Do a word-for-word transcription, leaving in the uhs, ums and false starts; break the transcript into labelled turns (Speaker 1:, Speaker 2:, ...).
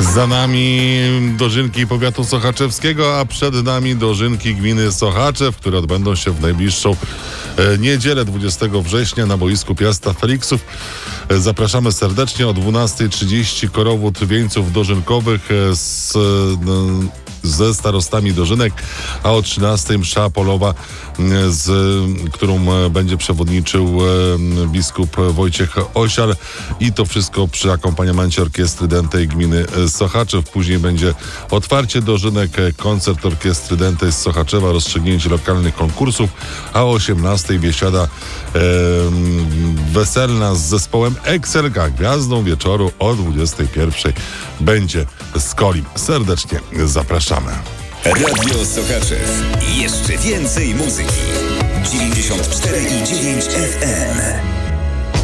Speaker 1: Za nami dożynki powiatu sochaczewskiego, a przed nami dożynki gminy Sochaczew, które odbędą się w najbliższą niedzielę dwudziestego września na boisku Piasta Feliksów. Zapraszamy serdecznie o dwunasta trzydzieści korowód wieńców dożynkowych z, ze starostami dożynek, a o trzynastej msza polowa, z którą będzie przewodniczył biskup Wojciech Osial, i to wszystko przy akompaniamencie orkiestry dętej gminy Sochaczew. Później będzie otwarcie dożynek, koncert orkiestry dętej z Sochaczewa, rozstrzygnięcie lokalnych konkursów, a o osiemnastej biesiada e, weselna z zespołem Excelka. Gwiazdą wieczoru o dwudziestej pierwszej będzie Skolim. Serdecznie zapraszamy.
Speaker 2: Radio Sochaczew. Jeszcze więcej muzyki. dziewięćdziesiąt cztery i dziewięć F M.